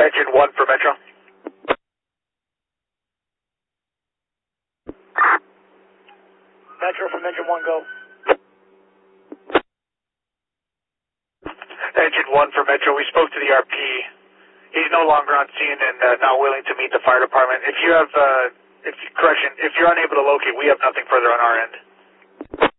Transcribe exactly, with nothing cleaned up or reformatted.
Engine one for Metro. Metro from Engine one, go. Engine one for Metro. We spoke to the R P. He's no longer on scene and uh, not willing to meet the fire department. If you have, uh, if correction, if you're unable to locate, we have nothing further on our end.